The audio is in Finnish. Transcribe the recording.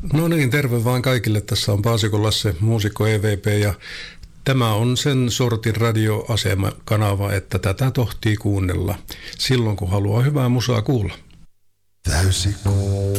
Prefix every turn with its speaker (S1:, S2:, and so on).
S1: No niin, terve vaan kaikille. Tässä on Paasikon Lasse, muusikko EVP, ja tämä on sen sortin radioasemakanava, että tätä tohtii kuunnella silloin, kun haluaa hyvää musaa kuulla.
S2: Täysi kuuntelu.